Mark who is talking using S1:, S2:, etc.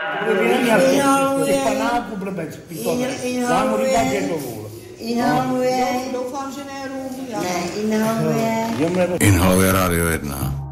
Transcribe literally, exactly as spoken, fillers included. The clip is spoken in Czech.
S1: Těch panáků blbec, vám mu říká dědovůl.
S2: Inhaluje. Doufám, že ne rum.
S3: Ne, inhaluje. Inhaluje Rádio jedna.